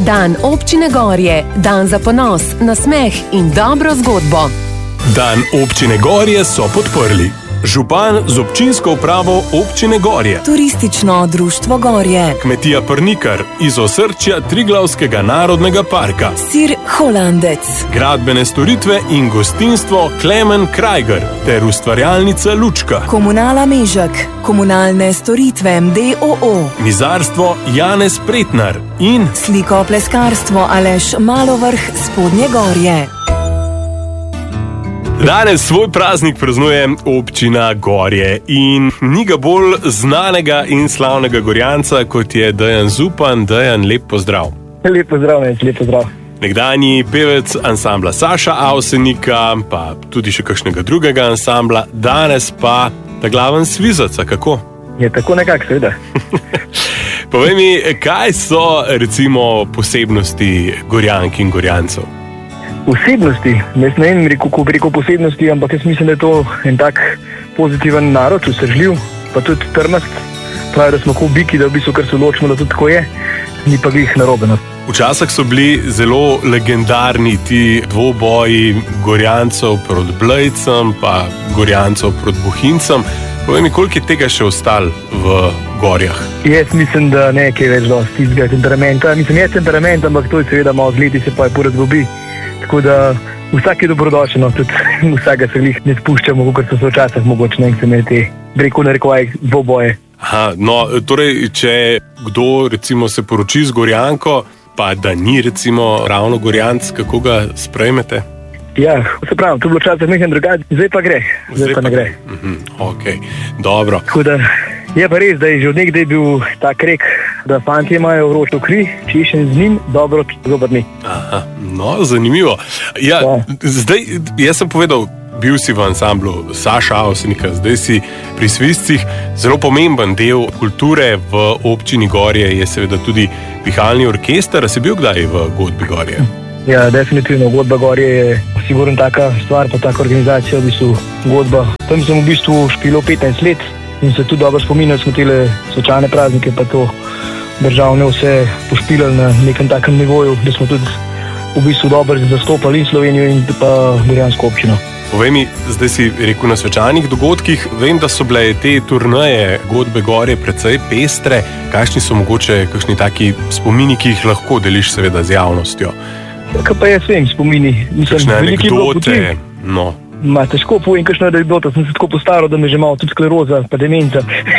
Dan občine Gorje, dan za ponos, nasmeh in dobro zgodbo. Dan občine Gorje so podprli župan z občinsko upravo občine Gorje, Turistično društvo Gorje, Kmetija Prnikar iz osrčja Triglavskega narodnega parka, Sir Holandec, Gradbene storitve in gostinstvo Klemen Krajger ter ustvarjalnica Lučka, Komunala Mežak, komunalne storitve MDOO, Mizarstvo Janez Pretnar in Slikopleskarstvo Aleš Malovrh Spodnje Gorje. Danes svoj praznik praznuje občina Gorje in ni ga bolj znanega in slavnega gorjanca, kot je Dejan Zupan. Dejan, lep pozdrav. Lep pozdrav, lep pozdrav. Nekdanji pevec ansambla Saša Avsenika, pa tudi še kakšnega drugega ansambla, danes pa ta glaven svizac, kako? Je tako nekako, seveda. Povej mi, kaj so recimo posebnosti gorjank in gorjancev? Posebnosti, jaz ne vem, kako bi rekel posebnosti, ampak jaz mislim, da je to en tak pozitiven narod, vsržljiv, pa tudi trmast. Pravi, da smo kot biki, da v bistvu kar se ločimo, da tudi tako je, ni pa glih narobe. Včasih so bili zelo legendarni ti dvoboji gorjancev proti Blejcem, pa gorjancev proti Bohinjcem. Povej mi, koliko je tega še ostalo v Gorjah? Jaz mislim, da ne kaj več dosti tistega temperamenta. Mislim, je temperament, ampak to je seveda malo z leti se pa je porazgobi. Tako da vsak je dobrodošel, tudi vsega se glih ne spuščamo, kot so se včasih mogoče nekaj imeli te, rekel narekovaj, dvoboje. Aha, no, torej, če kdo recimo se poroči z gorjanko, pa da ni recimo ravno gorjanc, kako ga sprejmete? Ja, se pravi, to je bilo včasih nekaj drugače, zdaj pa gre, zdaj pa ne gre. Ok, dobro. Tako da je pa res, da je že od nekdaj bil tak rek, da fantje imajo vročo kri, češen z njim, dobro, zobar ni. Aha, no, zanimivo. Ja, zdaj, jaz sem povedal, bil si v ansamblu Saša Avsenika, zdaj si pri Svizcih. Zelo pomemben del kulture v občini Gorje je seveda tudi pihalni orkester. A si bil kdaj v Godbi Gorje? Ja, definitivno. Godba Gorje je sigurno taka stvar, pa taka organizacija, v bistvu Godba. Tam sem v bistvu špilal 15 let in se tudi dobro spominjal, smo tele svečane praznike, pa to državne vse pošpilali na nekem takem nivoju, da smo tudi v bistvu dobro zastopali in Slovenijo in pa gorjansko občino. Povej mi, zdaj si rekel na svečanih dogodkih, vem, da so bile te turneje Godbe Gorje precej pestre. Kakšni so mogoče kakšni taki spomini, ki jih lahko deliš seveda z javnostjo? Kaj pa jaz vem, spomini. Kakšne anekdote, no. Težko povem, kakšna anekdota, sem se tako postaral, da me že malo tudi skleroza, pa demenca,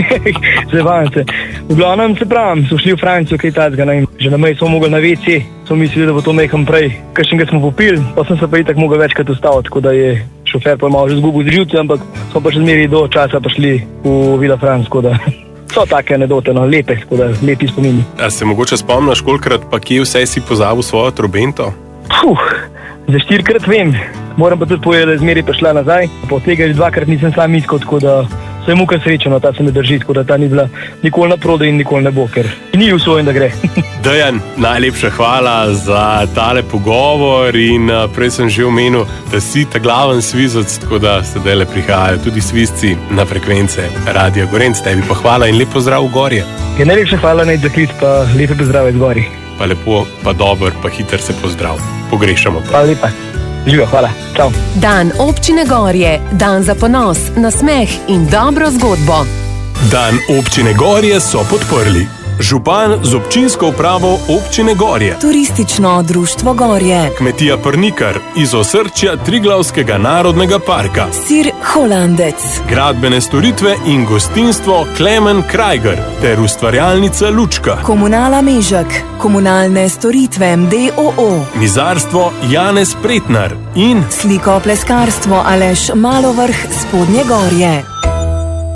zavance. V glavnem, se pravim, so šli v Francijo, kaj tacga, že na meji smo mogli na WC, smo mislili, da bo to nekam prej, kakšnega smo popili, pa sem se pa itak mogel večkrat ustaviti, tako da je šofer pa malo že zgubil z živce, ampak smo pa še zmeri do časa pa šli v Vila Franc, tako da so take anekdote, no, lepe, tako da lepi spomini. A se mogoče spomniš, kolikrat pa kje vse si pozabil svojo trobento? Za 4-krat vem, moram pa tudi povedati, da je zmeri prišla nazaj, po tega že 2-krat nisem sam iskal, tako da se je muka srečeno, ta se me drži, tako da ta ni bila nikoli na prodaj in nikoli ne bo, ker ni usvojen, da gre. Dejan, najlepša hvala za tale pogovor in prej sem že omenil, da si ta glaven svizac, tako da sedaj le prihajajo tudi svizci na frekvence Radia Gorenc. Tebi pa hvala in lep pozdrav v Gorje. Ja, najlepša hvala za klic, pa lepe pozdrave z Gorje. Pa lepo, pa dober, pa hiter se pozdrav. Pogrešamo pa. Hvala lepa. Živijo, hvala. Čau. Dan občine Gorje, dan za ponos, nasmeh in dobro zgodbo. Dan občine Gorje so podprli župan z občinsko upravo občine Gorje, Turistično društvo Gorje, Kmetija Prnikar iz osrčja Triglavskega narodnega parka, Sir Holandec, Gradbene storitve in gostinstvo Klemen Krajger ter ustvarjalnica Lučka, Komunala Mežak, komunalne storitve MDOO, Mizarstvo Janez Pretnar in Slikopleskarstvo Aleš Malovrh Spodnje Gorje.